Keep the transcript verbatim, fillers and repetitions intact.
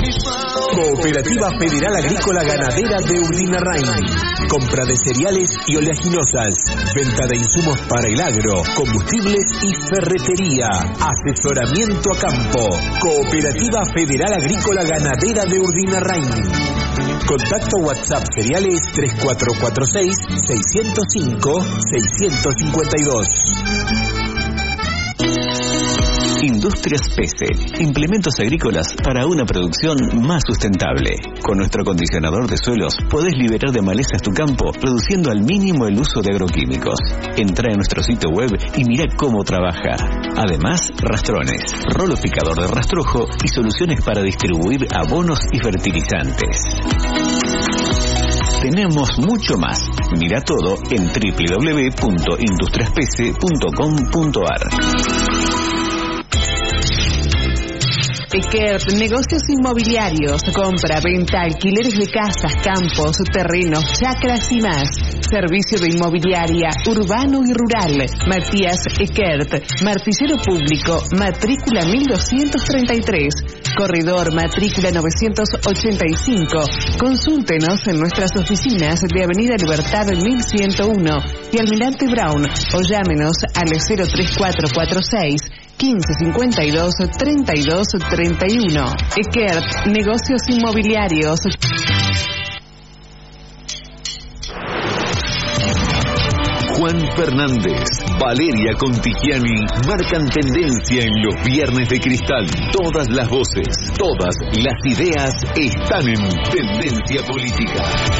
Cooperativa Federal Agrícola Ganadera de Urdinarrain. Compra de cereales y oleaginosas. Venta de insumos para el agro, combustibles y ferretería. Asesoramiento a campo. Cooperativa Federal Agrícola Ganadera de Urdinarrain. Contacto WhatsApp cereales tres cuatro cuatro seis, seis cero cinco, seis cinco dos. Industrias P C, implementos agrícolas para una producción más sustentable. Con nuestro acondicionador de suelos podés liberar de malezas tu campo, reduciendo al mínimo el uso de agroquímicos. Entra en nuestro sitio web y mira cómo trabaja. Además, rastrones, rolo picador de rastrojo y soluciones para distribuir abonos y fertilizantes. Tenemos mucho más. Mira todo en doble u doble u doble u punto industrias p c punto com punto a r. Eckert, negocios inmobiliarios, compra, venta, alquileres de casas, campos, terrenos, chacras y más. Servicio de inmobiliaria, urbano y rural. Matías Eckert, martillero público, matrícula mil doscientos treinta y tres, corredor matrícula novecientos ochenta y cinco. Consúltenos en nuestras oficinas de Avenida Libertad mil ciento uno y Almirante Brown o llámenos al cero tres cuatro cuatro seis, quince cincuenta y dos, treinta y dos treinta y uno. Eckert, negocios inmobiliarios. Juan Fernández, Valeria Contigiani marcan tendencia en los Viernes de Cristal. Todas las voces, todas las ideas están en Tendencia Política.